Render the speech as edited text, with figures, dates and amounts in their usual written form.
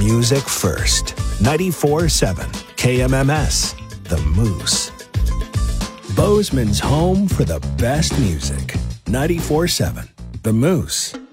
music first. 94.7 KMMS, The Moose. Bozeman's home for the best music. 94.7 The Moose.